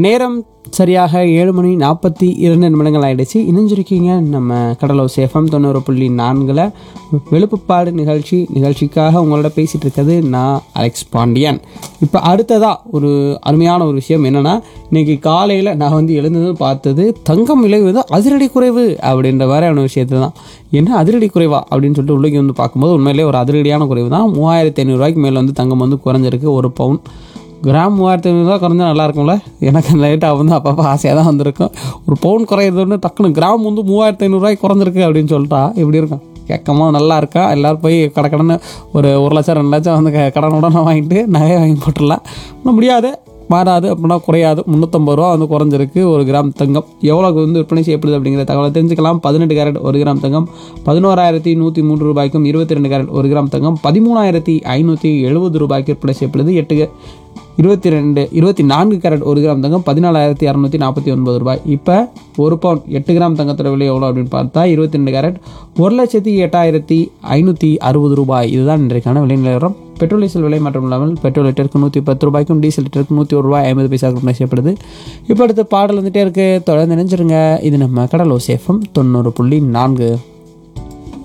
நேரம் சரியாக 7:42 ஆகிடுச்சு. இணைஞ்சிருக்கீங்க நம்ம கடலோசை எஃப்எம் 90.4 வெளுப்புப்பாடு நிகழ்ச்சிக்காக உங்களோட பேசிகிட்டு இருக்கிறது நான் அலெக்ஸ் பாண்டியன். இப்போ அடுத்ததாக ஒரு அருமையான ஒரு விஷயம் என்னென்னா, இன்றைக்கி காலையில் நான் எழுந்தது பார்த்தது தங்கம் விலை அதிரடி குறைவு அப்படின்ற மாதிரியான விஷயத்தை தான். என்ன அதிரடி குறைவா அப்படின்னு சொல்லிட்டு உள்ளே பார்க்கும்போது உண்மையிலே ஒரு அதிரடியான குறைவு தான். 3500 மேலே தங்கம் குறைஞ்சிருக்கு. ஒரு பவுன் கிராம் 3500 குறைஞ்சா நல்லா இருக்கும்ல. எனக்கு அந்த லைட்டாக அப்பப்போ ஆசையாக தான் வந்திருக்கும். ஒரு பவுன் குறையிறது டக்குன்னு கிராம் 3500 குறைஞ்சிருக்கு அப்படின்னு சொல்லிட்டா எப்படி இருக்கும்? கேட்கும்போது நல்லா இருக்கா. எல்லோரும் போய் கடன்னு ஒரு 1 லட்சம் 2 லட்சம் கடனுடன் வாங்கிட்டு நகையை வாங்கி போட்டுடலாம். ஆனால் முடியாது, மாறாது அப்படின்னா குறையாது. 350 ரூபா குறைஞ்சிருக்கு ஒரு கிராம் தங்கம். எவ்வளோக்கு விற்பனை செய்யப்படுது அப்படிங்கிற தகவலை தெரிஞ்சுக்கலாம். 18 கேரட் 1 கிராம் தங்கம் 11,103 ரூபாய்க்கும், 22 கேரட் 1 கிராம் தங்கம் 13,570 ரூபாய்க்கு விற்பனை செய்யப்படுது. 24 கேரட் 1 கிராம் தங்கம் 14,649 ரூபாய். இப்போ ஒரு பவுன் 8 கிராம் தங்கத்தோட விலை எவ்வளோ அப்படின்னு பார்த்தா 22 கேரட் 1,08,560 ரூபாய். இதுதான் இன்றைக்கான விலை நிலவரம். பெட்ரோல் டீசல் விலை மட்டும் இல்லாமல் பெட்ரோல் லிட்டருக்கு 110 ரூபாய்க்கும், டீசல் லிட்டருக்கு 101 ரூபாய் 50 பைசா விற்பனை செய்யப்படுது. இப்போ அடுத்த பாடல் வந்துட்டே இருக்கு. தொடர்ந்து நினைச்சிருங்க. இது நம்ம கடலோசை எஃப்எம் 90.4.